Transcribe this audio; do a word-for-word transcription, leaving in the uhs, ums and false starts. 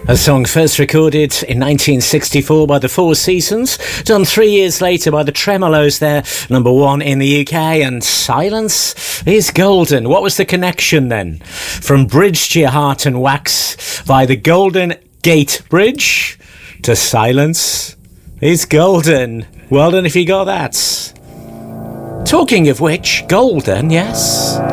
A song first recorded in nineteen sixty-four by the Four Seasons, done three years later by the Tremolos, there, number one in the U K, and Silence is Golden. What was the connection then? From Bridge to Your Heart and Wax by the Golden Gate Bridge to Silence is Golden. Well done if you got that. Talking of which, Golden, yes.